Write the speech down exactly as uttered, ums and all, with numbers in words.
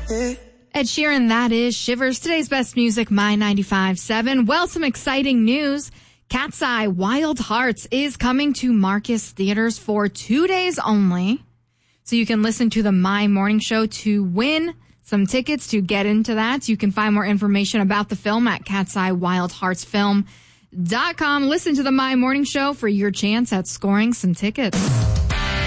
Ed Sheeran, that is Shivers. Today's best music, My ninety-five point seven. Well, some exciting news. Cat's Eye Wild Hearts is coming to Marcus Theaters for two days only. So you can listen to the My Morning Show to win some tickets to get into that. You can find more information about the film at cat's eye wild hearts film dot com. Listen to the My Morning Show for your chance at scoring some tickets.